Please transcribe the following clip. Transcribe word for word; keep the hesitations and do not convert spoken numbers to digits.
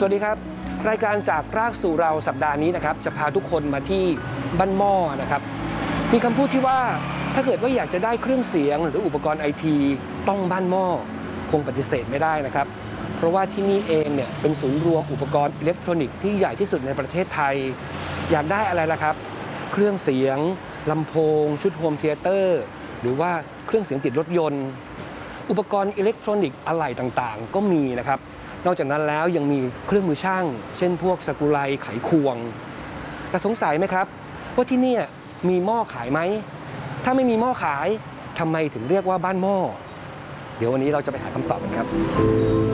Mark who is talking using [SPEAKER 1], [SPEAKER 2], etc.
[SPEAKER 1] สวัสดีครับรายการจากรากสู่เราสัปดาห์นี้นะครับจะพาทุกคนมาที่บ้านหม้อนะครับมีคำพูดที่ว่าถ้าเกิดว่าอยากจะได้เครื่องเสียงหรืออุปกรณ์ไอทีต้องบ้านหม้อคงปฏิเสธไม่ได้นะครับเพราะว่าที่นี่เองเนี่ยเป็นศูนย์รวมอุปกรณ์อิเล็กทรอนิกส์ที่ใหญ่ที่สุดในประเทศไทยอยากได้อะไรล่ะครับเครื่องเสียงลำโพงชุดโฮมเธียเตอร์หรือว่าเครื่องเสียงติดรถยนต์อุปกรณ์อิเล็กทรอนิกส์อะไหล่ต่างๆก็มีนะครับนอกจากนั้นแล้วยังมีเครื่องมือช่างเช่นพวกสกรูไลไขควงแต่สงสัยไหมครับว่าที่นี่มีหม้อขายไหมถ้าไม่มีหม้อขายทำไมถึงเรียกว่าบ้านหม้อเดี๋ยววันนี้เราจะไปหาคำตอบกันครับ